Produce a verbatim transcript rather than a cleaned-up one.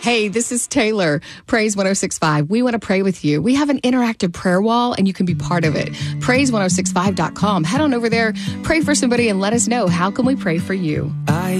Hey, this is Taylor, Praise one oh six point five. We want to pray with you. We have an interactive prayer wall, and you can be part of it. praise ten sixty-five dot com. Head on over there, pray for somebody, and let us know, how can we pray for you? I